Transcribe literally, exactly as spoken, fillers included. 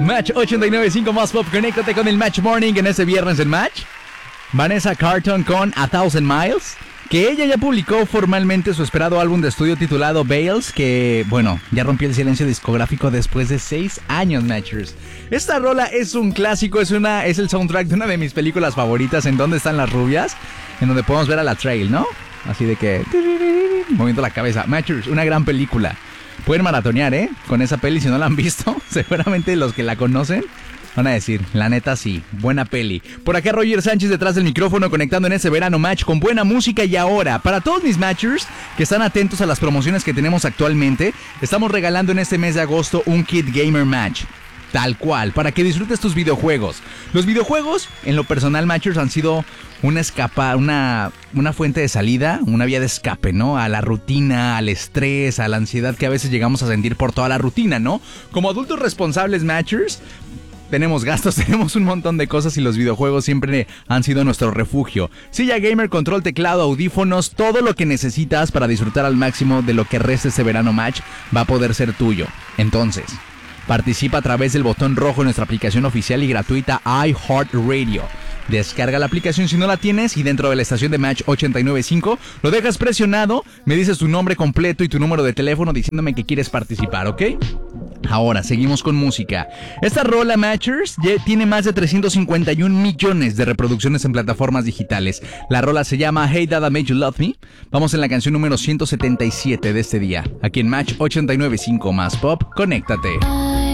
Match ochenta y nueve punto cinco más pop. Conéctate con el Match Morning en ese viernes en Match. Vanessa Carlton con A Thousand Miles, que ella ya publicó formalmente su esperado álbum de estudio titulado Bales, que, bueno, ya rompió el silencio discográfico después de seis años, Matchers. Esta rola es un clásico, es una es el soundtrack de una de mis películas favoritas, En ¿Dónde están las rubias? En donde podemos ver a la Trail, ¿no? Así de que... moviendo la cabeza. Matchers, una gran película. Pueden maratonear, ¿eh? Con esa peli, si no la han visto, seguramente los que la conocen van a decir, la neta sí, buena peli. Por acá Roger Sánchez detrás del micrófono, conectando en ese verano Match con buena música. Y ahora, para todos mis Matchers que están atentos a las promociones que tenemos actualmente, estamos regalando en este mes de agosto un kit Gamer Match. Tal cual, para que disfrutes tus videojuegos. Los videojuegos, en lo personal, Matchers, han sido una escapa, una, una fuente de salida, una vía de escape, ¿no? A la rutina, al estrés, a la ansiedad que a veces llegamos a sentir por toda la rutina, ¿no? Como adultos responsables, Matchers, tenemos gastos, tenemos un montón de cosas y los videojuegos siempre han sido nuestro refugio. Silla gamer, control, teclado, audífonos, todo lo que necesitas para disfrutar al máximo de lo que resta este verano Match va a poder ser tuyo. Entonces, participa a través del botón rojo en nuestra aplicación oficial y gratuita iHeartRadio. Descarga la aplicación si no la tienes y dentro de la estación de Match ochenta y nueve punto cinco lo dejas presionado, me dices tu nombre completo y tu número de teléfono diciéndome que quieres participar, ¿ok? Ahora, seguimos con música. Esta rola, Matchers, ya tiene más de trescientos cincuenta y un millones de reproducciones en plataformas digitales. La rola se llama Hey Dada Made You Love Me. Vamos en la canción número ciento setenta y siete de este día. Aquí en Match ochenta y nueve punto cinco más pop, conéctate.